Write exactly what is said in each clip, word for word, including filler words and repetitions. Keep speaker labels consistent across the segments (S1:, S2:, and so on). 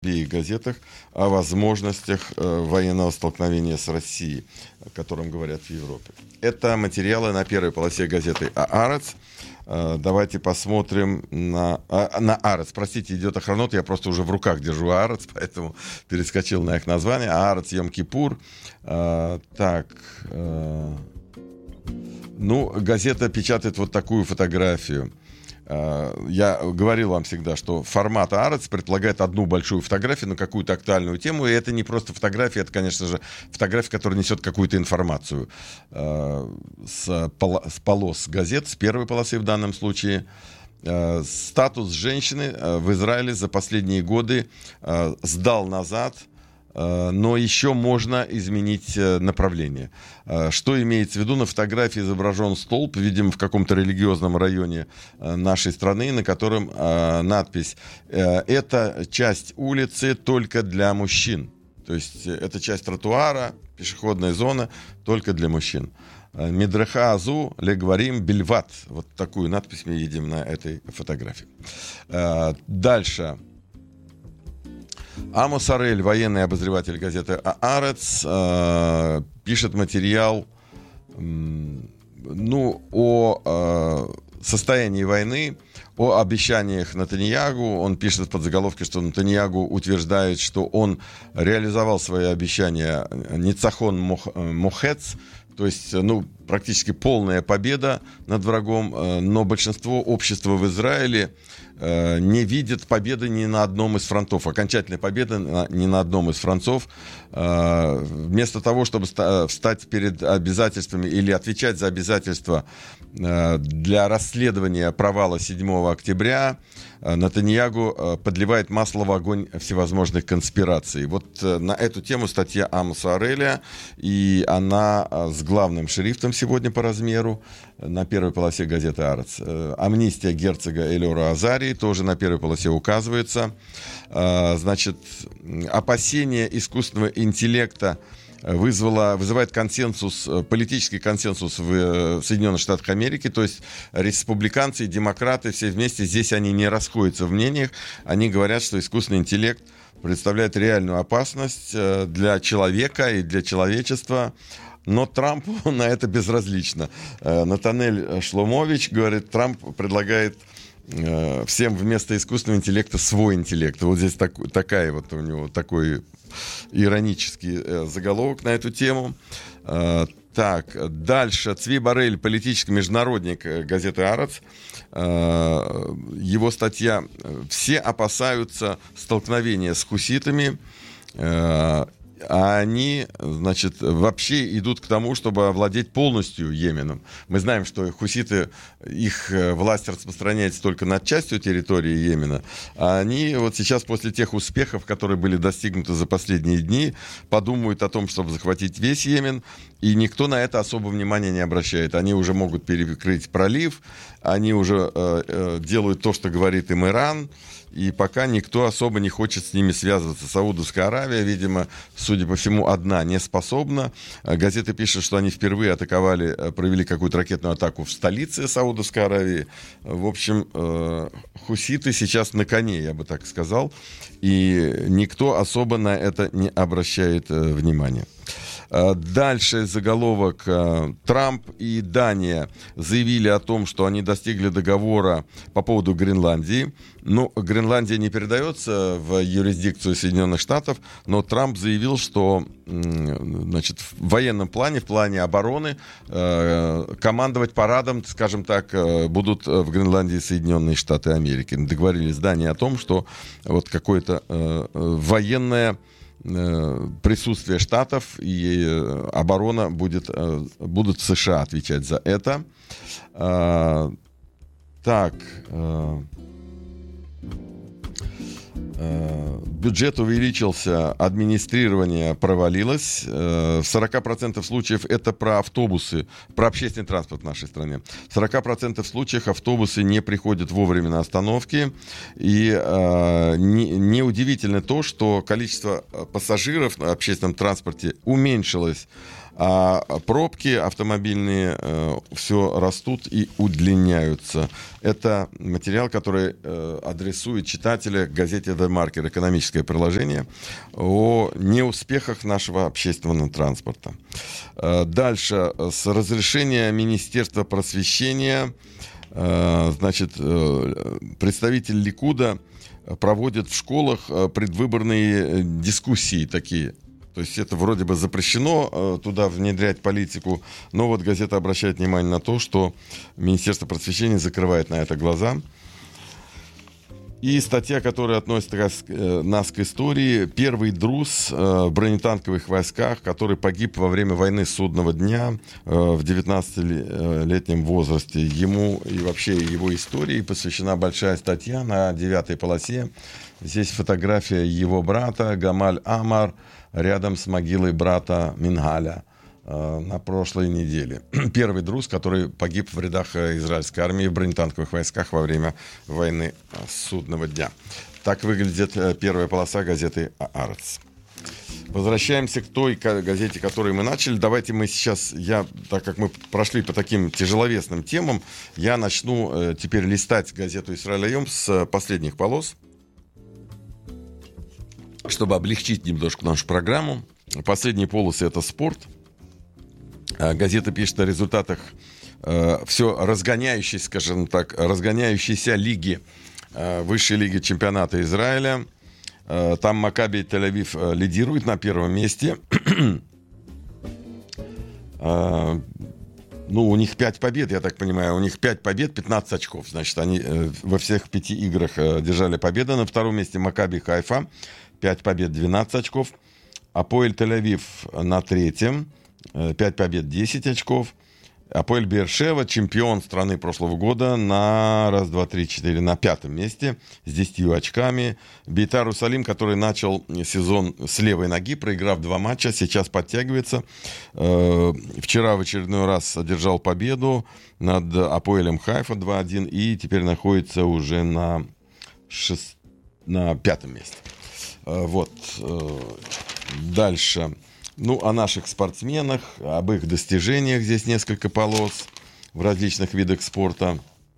S1: в газетах о возможностях э, военного столкновения с Россией, о котором говорят в Европе. Это материалы на первой полосе газеты «Аарец». Э, давайте посмотрим на... А, на «Аарец». Простите, идет охранот, я просто уже в руках держу «Аарец», поэтому перескочил на их название. «Аарец Йом-Кипур». Э, так... Э, ну, газета печатает вот такую фотографию. Я говорил вам всегда, что формат «Аарец» предполагает одну большую фотографию на какую-то актуальную тему, и это не просто фотография, это, конечно же, фотография, которая несет какую-то информацию с полос газет, с первой полосы в данном случае. Статус женщины в Израиле за последние годы сдал назад, но еще можно изменить направление. Что имеется в виду? На фотографии изображен столб, видимо, в каком-то религиозном районе нашей страны, на котором надпись «Это часть улицы только для мужчин». То есть это часть тротуара, пешеходная зона только для мужчин. «Мидреха азу легварим бельват». Вот такую надпись мы видим на этой фотографии. Дальше. Амос Арель, военный обозреватель газеты «Аарец», э, пишет материал э, ну, о э, состоянии войны, о обещаниях Нетаньяху. Он пишет в подзаголовке, что Нетаньяху утверждает, что он реализовал свои обещания «Ницахон Мохец», то есть, ну, практически полная победа над врагом, но большинство общества в Израиле не видит победы ни на одном из фронтов, окончательной победы ни на одном из фронтов. Вместо того, чтобы встать перед обязательствами или отвечать за обязательства для расследования провала седьмого октября, Нетаньяху подливает масло в огонь всевозможных конспираций. Вот на эту тему статья Амоса Ареля, и она с главным шрифтом сегодня по размеру на первой полосе газеты «Аарец». Амнистия герцога Элиора Азарии тоже на первой полосе указывается. Значит, опасения искусственного интеллекта вызвало, вызывает консенсус, политический консенсус в Соединенных Штатах Америки, то есть республиканцы и демократы все вместе, здесь они не расходятся в мнениях, они говорят, что искусственный интеллект представляет реальную опасность для человека и для человечества, но Трампу на это безразлично. Натанель Шломович говорит, Трамп предлагает всем вместо искусственного интеллекта свой интеллект. Вот здесь так, такая вот у него такой иронический э, заголовок на эту тему. Э, так, дальше. Цви Барель, политический международник газеты «Аарец». Э, его статья «Все опасаются столкновения с хуситами». Э, А они, значит, вообще идут к тому, чтобы овладеть полностью Йеменом. Мы знаем, что хуситы, их власть распространяется только над частью территории Йемена. А они вот сейчас, после тех успехов, которые были достигнуты за последние дни, подумают о том, чтобы захватить весь Йемен. И никто на это особо внимания не обращает. Они уже могут перекрыть пролив, они уже э, э, делают то, что говорит им Иран. И пока никто особо не хочет с ними связываться. Саудовская Аравия, видимо, судя по всему, одна не способна. Газета пишет, что они впервые атаковали, провели какую-то ракетную атаку в столице Саудовской Аравии. В общем, хуситы сейчас на коне, я бы так сказал. И никто особо на это не обращает внимания. Дальше заголовок. Трамп и Дания заявили о том, что они достигли договора по поводу Гренландии. Ну, Гренландия не передается в юрисдикцию Соединенных Штатов, но Трамп заявил, что, значит, в военном плане, в плане обороны, командовать парадом, скажем так, будут в Гренландии Соединенные Штаты Америки. Договорились с Данией о том, что вот какое-то военное присутствие Штатов и оборона будет, будут США отвечать за это. Так. Бюджет увеличился, администрирование провалилось. В сорок процентов случаев это про автобусы, про общественный транспорт в нашей стране. В сорок процентов случаев автобусы не приходят вовремя на остановки. И э, не, неудивительно то, что количество пассажиров на общественном транспорте уменьшилось А пробки автомобильные э, все растут и удлиняются. Это материал, который э, адресует читателя к газете «The Marker», экономическое приложение, о неуспехах нашего общественного транспорта. Э, дальше. С разрешения Министерства просвещения, э, значит, э, представитель Ликуда проводит в школах предвыборные дискуссии такие. То есть это вроде бы запрещено э, туда внедрять политику, но вот газета обращает внимание на то, что Министерство просвещения закрывает на это глаза. И статья, которая относит э, нас к истории: первый друз э, в бронетанковых войсках, который погиб во время войны Судного дня э, в девятнадцатилетнем возрасте. Ему и вообще его истории посвящена большая статья на девятой полосе. Здесь фотография его брата Гамаль Амар рядом с могилой брата Мингаля э, на прошлой неделе. Первый друз, который погиб в рядах израильской армии в бронетанковых войсках во время войны Судного дня. Так выглядит э, первая полоса газеты «Аарец». Возвращаемся к той газете, которую мы начали. Давайте мы сейчас, я, так как мы прошли по таким тяжеловесным темам, я начну э, теперь листать газету «Исраэль Айом» с последних полос, чтобы облегчить немножко нашу программу. Последние полосы — это спорт. Газета пишет о результатах э, все разгоняющейся, скажем так, разгоняющейся лиги, э, высшей лиги чемпионата Израиля. Э, там Макаби Тель-Авив лидирует на первом месте. э, ну, у них пять побед, я так понимаю. У них пять побед, пятнадцать очков. Значит, они э, во всех пяти играх э, держали победы. На втором месте Макаби Хайфа. пять побед, двенадцать очков. Апоэль Тель-Авив на третьем. пять побед, десять очков. Апоэль Беэр-Шева, чемпион страны прошлого года, на раз, два, три, четыре, на пятом месте с десятью очками. Бейтар Иерусалим, который начал сезон с левой ноги, проиграв два матча, сейчас подтягивается. Вчера в очередной раз одержал победу над Апоэлем Хайфа два один и теперь находится уже на, шест... на пятом месте. Вот. Дальше. Ну, о наших спортсменах, об их достижениях здесь несколько полос в различных видах спорта.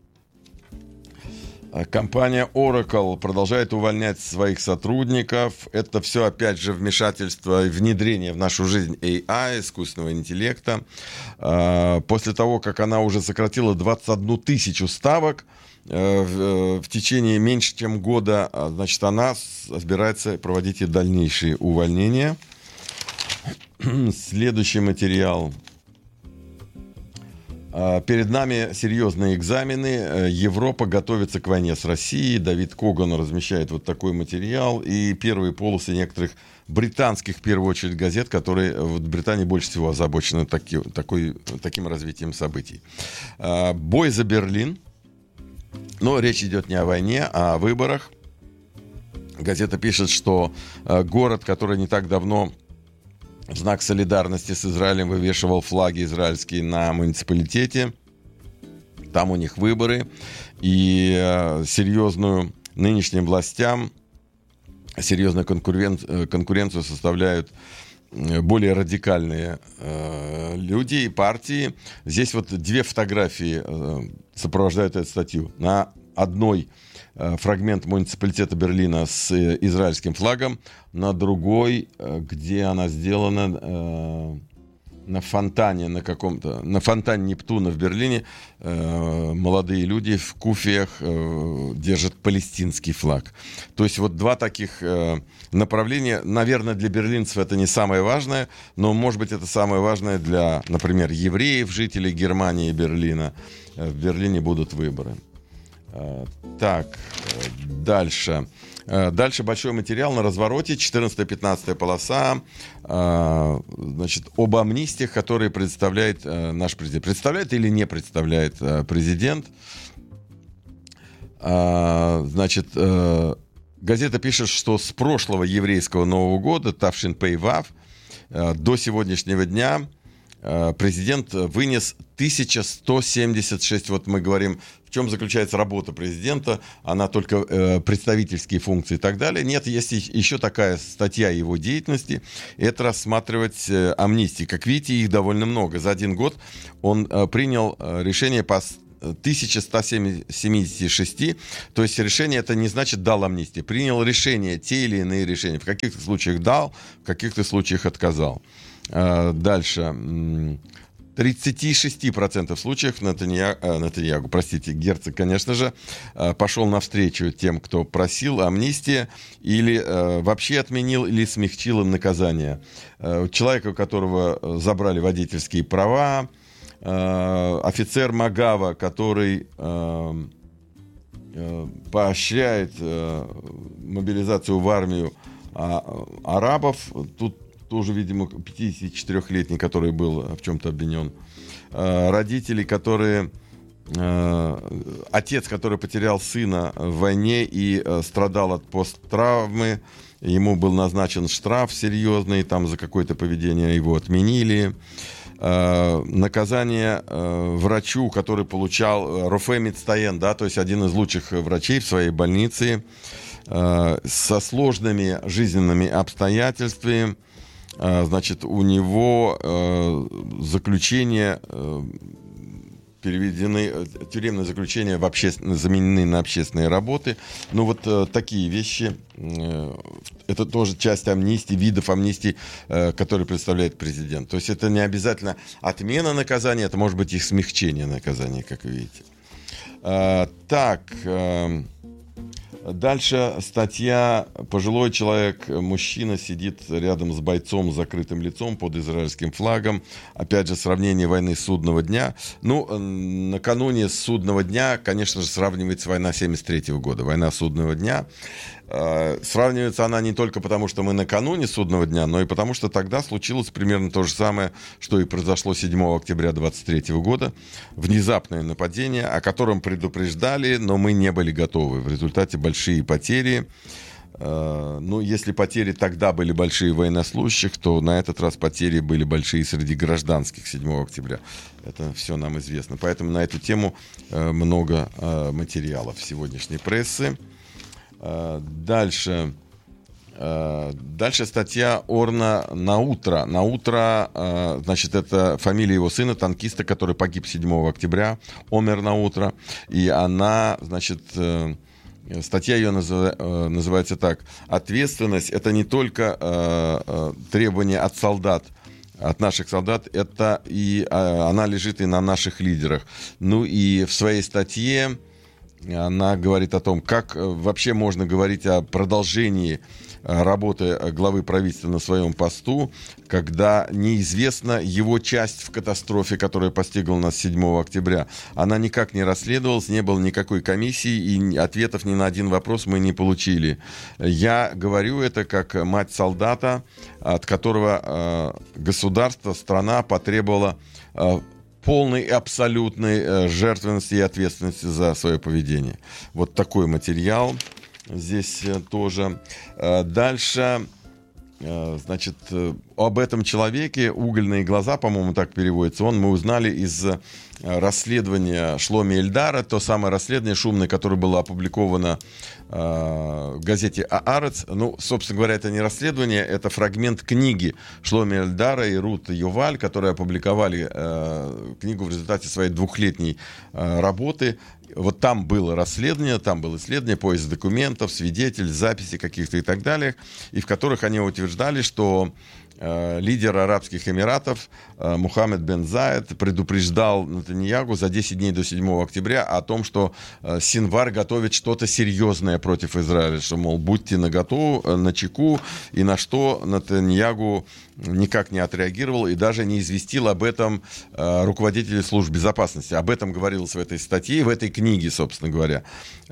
S1: Компания Oracle продолжает увольнять своих сотрудников. Это все, опять же, вмешательство и внедрение в нашу жизнь эй ай, искусственного интеллекта. После того, как она уже сократила двадцать одну тысячу ставок в, в течение меньше, чем года, значит, она собирается проводить и дальнейшие увольнения. Следующий материал. Перед нами серьезные экзамены. Европа готовится к войне с Россией. Давид Коган размещает вот такой материал. И первые полосы некоторых британских, в первую очередь, газет, которые в Британии больше всего озабочены таки, такой, таким развитием событий. Бой за Берлин. Но речь идет не о войне, а о выборах. Газета пишет, что город, который не так давно в знак солидарности с Израилем вывешивал флаги израильские на муниципалитете. Там у них выборы. И э, серьезную нынешним властям, серьезную конкурен... конкуренцию составляют более радикальные э, люди и партии. Здесь вот две фотографии э, сопровождают эту статью. На одной фрагмент муниципалитета Берлина с израильским флагом, на другой, где она сделана э, на фонтане, на каком-то, на фонтане Нептуна в Берлине, э, молодые люди в куфиях э, держат палестинский флаг. То есть вот два таких э, направления. Наверное, для берлинцев это не самое важное, но, может быть, это самое важное для, например, евреев, жителей Германии и Берлина. В Берлине будут выборы. Так, дальше. Дальше большой материал на развороте, четырнадцатая-пятнадцатая полоса, значит, об амнистиях, которые представляет наш президент. Представляет или не представляет президент? Значит, газета пишет, что с прошлого еврейского Нового года, Тавшин Пей Вав, до сегодняшнего дня президент вынес тысяча сто семьдесят шесть, вот мы говорим, в чем заключается работа президента, она только э, представительские функции и так далее. Нет, есть еще такая статья его деятельности, это рассматривать э, амнистии. Как видите, их довольно много. За один год он э, принял э, решение по тысяча сто семьдесят шесть, то есть решение это не значит дал амнистию, принял решение, те или иные решения, в каких-то случаях дал, в каких-то случаях отказал. Дальше. тридцать шесть процентов случаев Нетаньягу, Нетаньягу, простите, герцог, конечно же, пошел навстречу тем, кто просил амнистии, или вообще отменил, или смягчил им наказание. Человека, у которого забрали водительские права, офицер Магава, который поощряет мобилизацию в армию арабов, тут тоже, видимо, пятидесятичетырёхлетний, который был в чем-то обвинен. Родители, которые... Отец, который потерял сына в войне и страдал от посттравмы, ему был назначен штраф серьезный, там за какое-то поведение его отменили. Наказание врачу, который получал Рофе Мицтаен, да, то есть один из лучших врачей в своей больнице, со сложными жизненными обстоятельствами. Значит, у него э, заключение э, переведены, тюремные заключения в обществен... заменены на общественные работы. Ну вот э, такие вещи, э, это тоже часть амнистии, видов амнистии, э, которые представляет президент. То есть это не обязательно отмена наказания, это может быть их смягчение наказания, как вы видите. Э, так... Э, Дальше статья. Пожилой человек, мужчина, сидит рядом с бойцом с закрытым лицом под израильским флагом. Опять же, сравнение войны судного дня. Ну, накануне судного дня, конечно же, сравнивается война семьдесят третьего года. Война судного дня. Сравнивается она не только потому, что мы накануне судного дня, но и потому, что тогда случилось примерно то же самое, что и произошло седьмого октября двадцать третьего года. Внезапное нападение, о котором предупреждали, но мы не были готовы. В результате большие потери. Ну, если потери тогда были большие военнослужащих, то на этот раз потери были большие среди гражданских седьмого октября. Это все нам известно. Поэтому на эту тему много материалов сегодняшней прессы. Дальше. Дальше статья Орна Наутра. Наутра, значит, это фамилия его сына, танкиста, который погиб седьмого октября, Омер Наутра. И она, значит, статья ее называется так. Ответственность — это не только требования от солдат, от наших солдат, это и она лежит и на наших лидерах. Ну и в своей статье она говорит о том, как вообще можно говорить о продолжении работы главы правительства на своем посту, когда неизвестна его часть в катастрофе, которая постигла нас седьмого октября. Она никак не расследовалась, не было никакой комиссии, и ответов ни на один вопрос мы не получили. Я говорю это как мать солдата, от которого государство, страна потребовала полной и абсолютной жертвенности и ответственности за свое поведение. Вот такой материал здесь тоже. Дальше, значит, об этом человеке, «Угольные глаза», по-моему, так переводится, он мы узнали из расследования Шломи Эльдара, то самое расследование шумное, которое было опубликовано э, в газете «Аарец». Ну, собственно говоря, это не расследование, это фрагмент книги Шломи Эльдара и Рут Юваль, которые опубликовали э, книгу в результате своей двухлетней э, работы. Вот там было расследование, там было исследование, поиск документов, свидетелей, записи каких-то и так далее, и в которых они утверждали, что лидер Арабских Эмиратов Мухаммед бен Заед предупреждал Нетаньягу за десять дней до седьмого октября о том, что Синвар готовит что-то серьезное против Израиля, что, мол, будьте наготову, начеку, и на что Нетаньягу никак не отреагировал и даже не известил об этом руководителей служб безопасности. Об этом говорилось в этой статье, в этой книге, собственно говоря.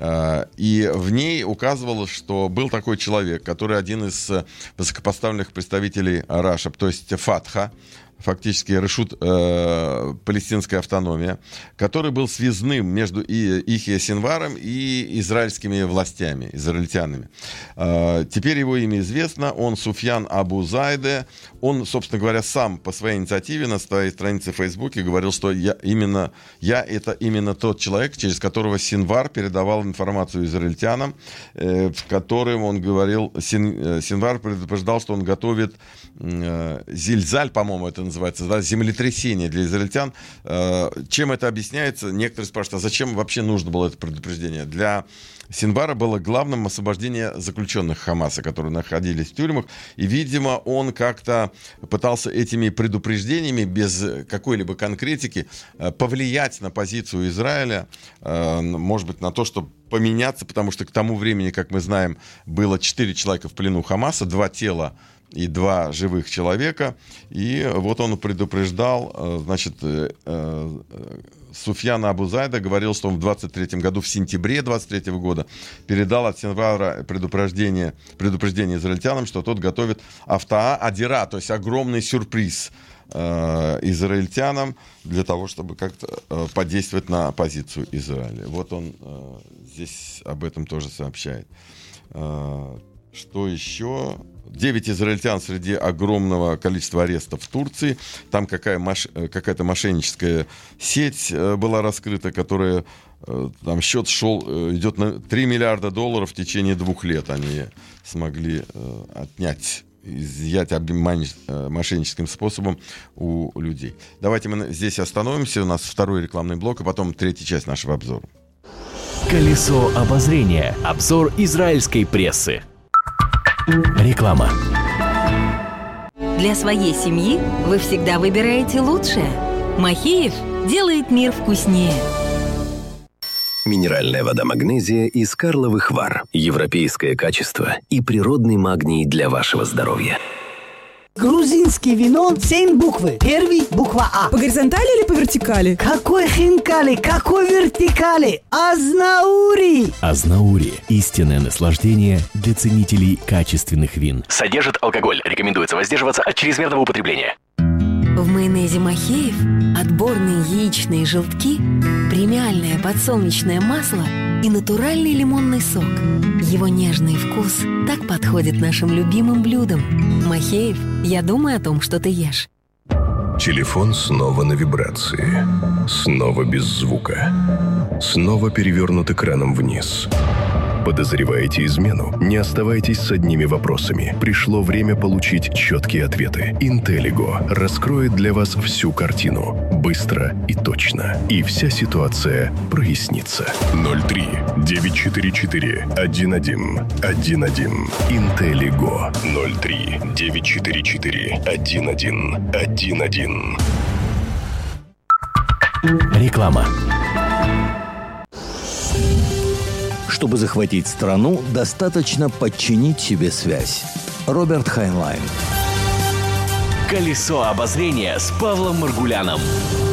S1: И в ней указывалось, что был такой человек, который один из высокопоставленных представителей Рашаб, то есть Фатха. фактически решут э, палестинская автономия, который был связным между Ихья Синваром и израильскими властями, израильтянами. Э, теперь его имя известно, он Суфьян Абу Зайде, он, собственно говоря, сам по своей инициативе на своей странице в Фейсбуке говорил, что я именно, я это именно тот человек, через которого Синвар передавал информацию израильтянам, э, в котором он говорил, Син, Синвар предупреждал, что он готовит э, зильзаль, по-моему, это называется, да, землетрясение для израильтян. Э, чем это объясняется? Некоторые спрашивают, а зачем вообще нужно было это предупреждение? Для Синвара было главным освобождение заключенных Хамаса, которые находились в тюрьмах, и, видимо, он как-то пытался этими предупреждениями без какой-либо конкретики повлиять на позицию Израиля, может быть, на то, чтобы поменяться, потому что к тому времени, как мы знаем, было четыре человека в плену Хамаса, два тела и два живых человека, и вот он предупреждал, значит, Суфьян Абу Зайда говорил, что он в двадцать третьем году, в сентябре двадцать третьего года, передал от Синвара предупреждение, предупреждение израильтянам, что тот готовит Автаа Адира, то есть огромный сюрприз э, израильтянам для того, чтобы как-то э, подействовать на позицию Израиля. Вот он э, здесь об этом тоже сообщает. Э, что еще? Девять израильтян среди огромного количества арестов в Турции. Там какая маш... какая-то мошенническая сеть была раскрыта, которая, там счет шел, идет на три миллиарда долларов в течение двух лет. Они смогли отнять, изъять мошенническим способом у людей. Давайте мы здесь остановимся. У нас второй рекламный блок, а потом третья часть нашего обзора.
S2: Колесо обозрения. Обзор израильской прессы. Реклама.
S3: Для своей семьи вы всегда выбираете лучшее. Махеев делает мир вкуснее.
S4: Минеральная вода «Магнезия» из Карловых Вар. Европейское качество и природный магний для вашего здоровья.
S5: Грузинский вино, семь буквы. Первый буква А.
S6: По горизонтали или по вертикали?
S5: Какой хинкали, какой вертикали? Азнаури.
S2: Азнаури. Истинное наслаждение для ценителей качественных вин.
S4: Содержит алкоголь. Рекомендуется воздерживаться от чрезмерного употребления.
S3: В майонезе Махеев отборные яичные желтки, премиальное подсолнечное масло и натуральный лимонный сок. Его нежный вкус так подходит нашим любимым блюдам. Махеев, я думаю о том, что ты ешь.
S7: Телефон снова на вибрации. Снова без звука. Снова перевернут экраном вниз. Подозреваете измену? Не оставайтесь с одними вопросами. Пришло время получить четкие ответы. Интеллиго раскроет для вас всю картину. Быстро и точно. И вся ситуация прояснится. ноль три девятьсот четырьдесят четыре один один один один. Интеллиго. ноль три девятьсот четырьдесят четыре один один один один.
S2: Реклама.
S8: Чтобы захватить страну, достаточно подчинить себе связь. Роберт Хайнлайн.
S2: Колесо обозрения с Павлом Маргуляном.